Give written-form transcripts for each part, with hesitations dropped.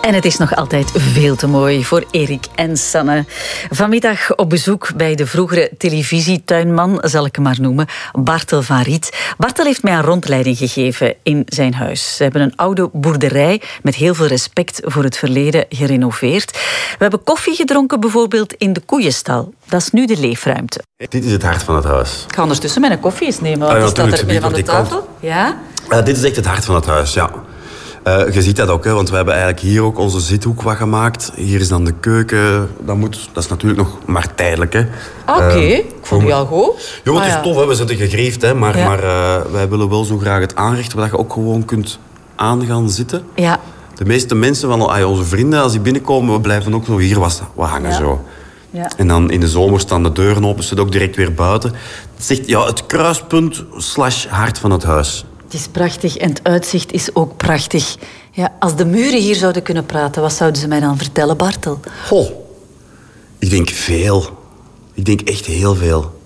En het is nog altijd veel te mooi voor Erik en Sanne. Vanmiddag op bezoek bij de vroegere televisietuinman, zal ik hem maar noemen, Bartel van Riet. Bartel heeft mij een rondleiding gegeven in zijn huis. Ze hebben een oude boerderij met heel veel respect voor het verleden gerenoveerd. We hebben koffie gedronken bijvoorbeeld in de koeienstal. Dat is nu de leefruimte. Dit is het hart van het huis. Ik ga ondertussen mijn koffie eens nemen, want die staat er midden van de tafel. Ja? Dit is echt het hart van het huis, ja. Je ziet dat ook, hè, want we hebben eigenlijk hier ook onze zithoek wat gemaakt. Hier is dan de keuken. Dat is natuurlijk nog maar tijdelijk. Hè. Oké, ik vond die al goed. Ja, het is tof, hè. We zitten gegriefd, hè, maar wij willen wel zo graag het aanrichten waar je ook gewoon kunt aan gaan zitten. Ja. De meeste mensen van onze vrienden, als die binnenkomen, we blijven ook zo hier wat hangen. Ja. Zo. Ja. En dan in de zomer staan de deuren open, zit ook direct weer buiten. Het is echt het kruispunt / hart van het huis. Het is prachtig en het uitzicht is ook prachtig. Ja, als de muren hier zouden kunnen praten, wat zouden ze mij dan vertellen, Bartel? Goh, ik denk veel. Ik denk echt heel veel.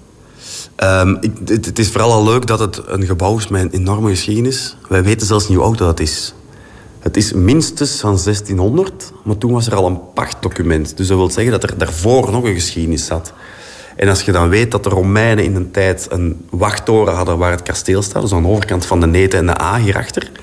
Het is vooral al leuk dat het een gebouw is met een enorme geschiedenis. Wij weten zelfs niet hoe oud dat is. Het is minstens van 1600, maar toen was er al een pachtdocument. Dus dat wil zeggen dat er daarvoor nog een geschiedenis zat. En als je dan weet dat de Romeinen in een tijd een wachttoren hadden waar het kasteel staat, dus aan de overkant van de Nete en de A hierachter.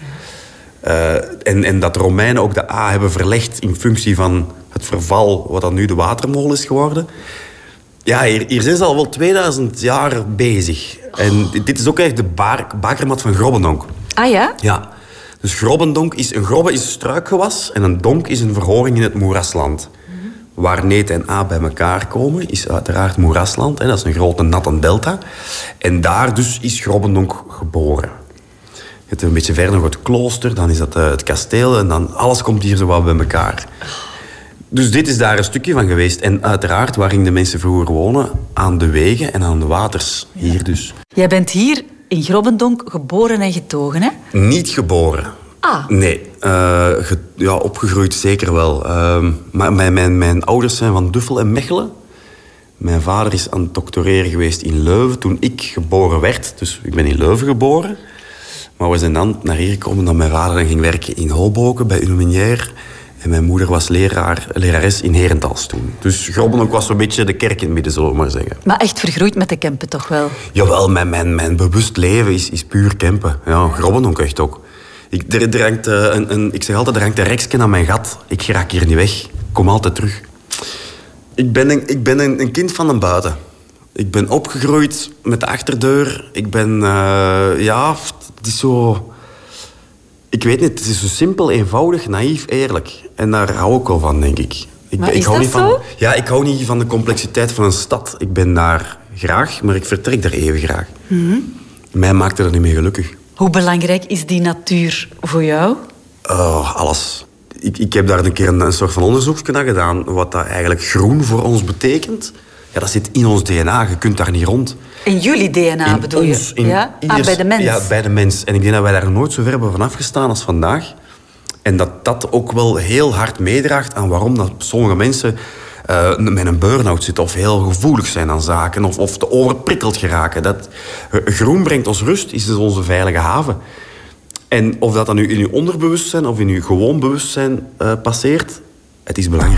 En dat de Romeinen ook de A hebben verlegd in functie van het verval, wat dan nu de watermolen is geworden. Ja, hier zijn ze al wel 2000 jaar bezig. En dit is ook echt de bakermat van Grobbendonck. Ah ja? Ja. Dus Grobbendonck een grobbe is struikgewas en een donk is een verhoring in het moerasland. Waar Nete en A bij elkaar komen, is uiteraard moerasland. Hè. Dat is een grote natte delta. En daar dus is Grobbendonck geboren. Je hebt een beetje verder nog het klooster, dan is dat het kasteel. En dan alles komt hier zo wat bij elkaar. Dus dit is daar een stukje van geweest. En uiteraard, waar gingen de mensen vroeger wonen? Aan de wegen en aan de waters. Hier dus. Jij bent hier in Grobbendonck geboren en getogen, hè? Niet geboren. Ah. Nee, opgegroeid zeker wel. Maar mijn ouders zijn van Duffel en Mechelen. Mijn vader is aan het doctoreren geweest in Leuven toen ik geboren werd. Dus ik ben in Leuven geboren. Maar we zijn dan naar hier gekomen dat mijn vader dan ging werken in Hoboken bij Une-Minière. En mijn moeder was lerares in Herentals toen. Dus Grobbendonck was zo'n beetje de kerk in het midden, zullen we maar zeggen. Maar echt vergroeid met de Kempen toch wel? Jawel, mijn bewust leven is puur Kempen. Ja, Grobbendonck echt ook. Ik zeg altijd, er hangt een reksken aan mijn gat. Ik geraak hier niet weg. Ik kom altijd terug. Ik ben een kind van een buiten. Ik ben opgegroeid met de achterdeur. Ik ben, het is zo... Ik weet niet, het is zo simpel, eenvoudig, naïef, eerlijk. En daar hou ik wel van, denk ik. Ik hou niet zo? Ja, ik hou niet van de complexiteit van een stad. Ik ben daar graag, maar ik vertrek daar even graag. Mm-hmm. Mij maakt er niet mee gelukkig. Hoe belangrijk is die natuur voor jou? Alles. Ik heb daar een keer een soort van onderzoekje naar gedaan. Wat dat eigenlijk groen voor ons betekent. Ja, dat zit in ons DNA. Je kunt daar niet rond. In jullie DNA bedoel je? Bij de mens? Ja, bij de mens. En ik denk dat wij daar nooit zo ver hebben vanaf gestaan als vandaag. En dat ook wel heel hard meedraagt aan waarom dat sommige mensen met een burn-out zitten of heel gevoelig zijn aan zaken of te overprikkeld geraken. Groen brengt ons rust, is dus onze veilige haven. En of dat dan nu in uw onderbewustzijn of in uw gewoon bewustzijn passeert, het is belangrijk.